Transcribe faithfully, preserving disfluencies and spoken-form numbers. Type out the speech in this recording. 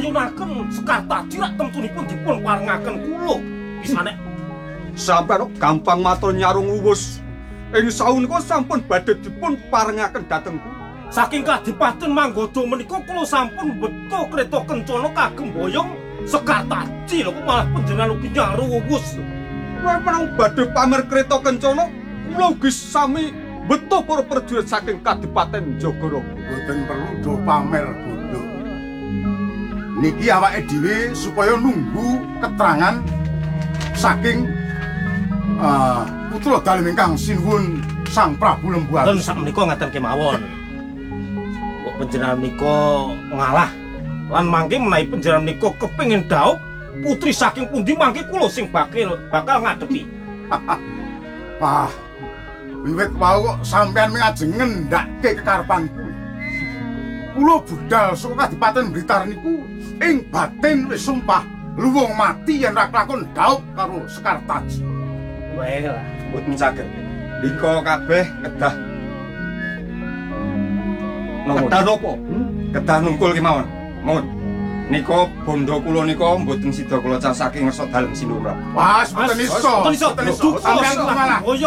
ngayunaken sekar tadi rak temtunipun dipun parengaken kula. Pisane sampeyan gampang matur nyarung uwus. Ing sapunika sampun badhe dipun parengaken dhateng kula. Saking Kadipaten Manggodo menika kula sampun beto kreta kencana kagem boyong sekar tadi lho kok malah panjenengan ugi nyarung uwus. Kowe menang badhe pamer kreta kencana, kula ugi sami beto para prajurit saking Kadipaten Jagara. Boten perlu do pamer bondo. Niki awake dhewe supaya nunggu keterangan saking uh, putra dalem ingkang sinuwun Sang Prabu Lembu Dan Alus. sakmenika ngaten kemawon. Kok panjenengan menika ngalah lan mangke menawi panjenengan menika kepengin dhaup putri saking pundi mangke kula sing bakal bakal ngadepi. Wah, wiwit wau kok sampean ngajeng ngendhake kekarepanku. Kula budal saka Kadipaten Blitar niku ing batin wis sumpah luwung mati yen ra kelakon dhaup karo Sekar Taji. Well, Mboten saged. Nika kabeh kedah. Kedah napa? Kedah nungkul kemawon. Mohon. Nika bondo kula nika mboten sida kula cas saking ngersa dalem sinura. Wah, mboten iso. Mboten iso. Mboten iso. Sampeyan malah